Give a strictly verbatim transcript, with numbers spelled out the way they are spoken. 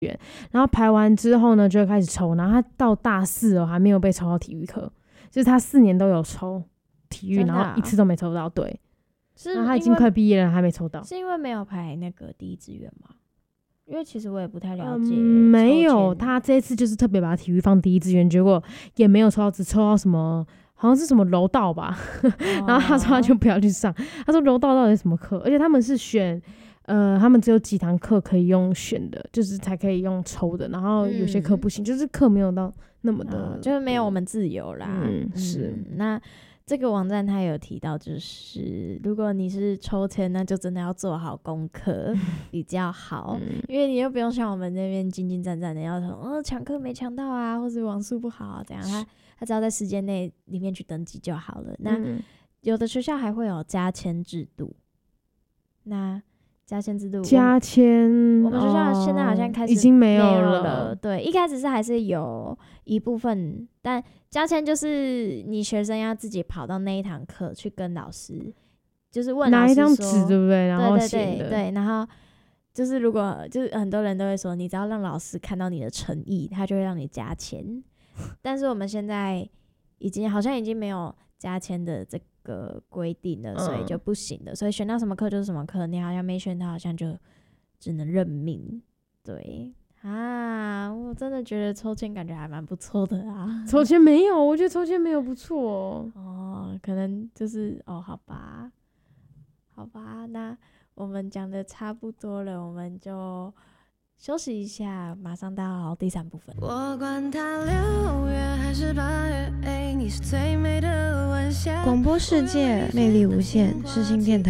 员，然后排完之后呢，就会开始抽，然后他到大四哦还没有被抽到体育课，就是他四年都有抽体育， 真的啊然后一次都没抽到，对， 是然后他已经快毕业了，还没抽到。 是因为没有排那个第一志愿吗？因为其实我也不太了解、 嗯，没有，他这一次就是特别把体育放第一志愿，结果也没有抽到，只抽到什么好像是什么柔道吧，哦、然后他说他就不要去上，他说柔道到底是什么课，而且他们是选。呃，他们只有几堂课可以用选的，就是才可以用抽的，然后有些课不行，嗯、就是课没有到那么的、 嗯，就是没有我们自由啦。 嗯，是。 嗯、那这个网站它有提到，就是如果你是抽签，那就真的要做好功课比较好，嗯、因为你又不用像我们那边兢兢战战的要说，哦，抢课没抢到啊，或者网速不好啊，怎样？他他只要在时间内里面去登记就好了。那、嗯、有的学校还会有加签制度，那。加签制度， 加签， 我们学校现在好像开始已经没有了, 了。对，一开始是还是有一部分，但加签就是你学生要自己跑到那一堂课去跟老师，就是问老师说，拿一张纸， 对不对？然后对对对对，然后就是如果就是很多人都会说，你只要让老师看到你的诚意，他就会让你加签。但是我们现在已经好像已经没有加签的这个。个规定的，所以就不行的、嗯，所以选到什么课就是什么课，你好像没选到，好像就只能认命。对啊，我真的觉得抽签感觉还蛮不错的啊。 抽签没有，我觉得抽签没有不错哦。 哦，可能就是哦，好吧，好吧，那我们讲的差不多了，我们就休息一下，马上到第三部分。我管它六月还是八月，你是最美的晚霞。广播世界魅力无限，世新电台